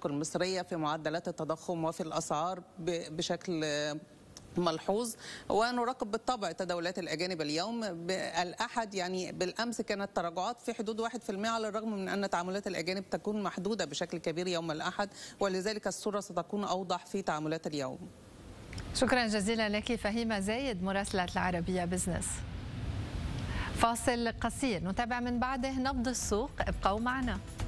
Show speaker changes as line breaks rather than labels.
البنوك المصرية في معدلات التضخم وفي الأسعار بشكل ملحوظ. ونراقب بالطبع تداولات الأجانب اليوم. الأحد يعني بالأمس كانت تراجعات في حدود 1%، على الرغم من أن تعاملات الأجانب تكون محدودة بشكل كبير يوم الأحد، ولذلك الصورة ستكون أوضح في تعاملات اليوم.
شكرا جزيلا لك فهيمة زايد مراسلة العربية بزنس. فاصل قصير نتابع من بعده نبض السوق، ابقوا معنا.